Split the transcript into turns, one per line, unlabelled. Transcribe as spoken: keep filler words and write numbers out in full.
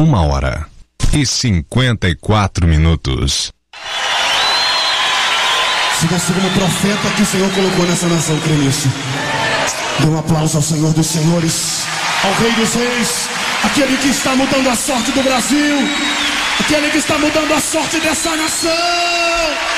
Uma hora e cinquenta e quatro minutos.
Siga como profeta que o Senhor colocou nessa nação, crê nisso. Dê um aplauso ao Senhor dos Senhores, ao Rei dos Reis, aquele que está mudando a sorte do Brasil, aquele que está mudando a sorte dessa nação.